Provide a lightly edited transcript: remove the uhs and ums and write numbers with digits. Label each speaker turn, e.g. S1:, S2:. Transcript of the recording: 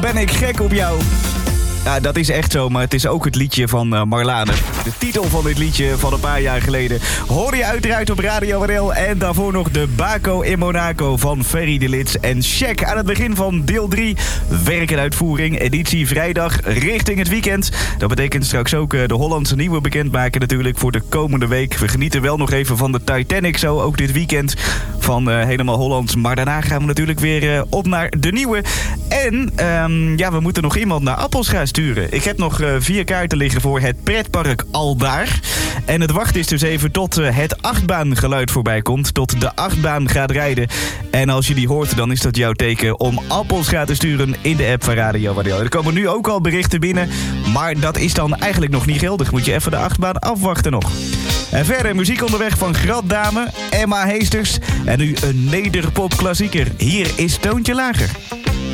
S1: ben ik gek op jou. Ja, dat is echt zo, maar het is ook het liedje van Marlane. De titel van dit liedje van een paar jaar geleden hoorde je uiteraard op Radio NL. En daarvoor nog de Baco in Monaco van Ferry de Lits en Check. Aan het begin van deel 3, werk en uitvoering, editie vrijdag richting het weekend. Dat betekent straks ook de Hollandse nieuwe bekendmaken natuurlijk voor de komende week. We genieten wel nog even van de Titanic zo, ook dit weekend van helemaal Holland. Maar daarna gaan we natuurlijk weer op naar de nieuwe. En we moeten nog iemand naar Appels gaan sturen. Ik heb nog 4 kaarten liggen voor het pretpark Aldaar. En het wacht is dus even tot het achtbaangeluid voorbij komt. Tot de achtbaan gaat rijden. En als je die hoort, dan is dat jouw teken om Appels te sturen in de app van Radio NL. Er komen nu ook al berichten binnen. Maar dat is dan eigenlijk nog niet geldig. Moet je even de achtbaan afwachten nog. En verder muziek onderweg van Graddame, Emma Heesters. En nu een nederpop klassieker. Hier is Toontje Lager.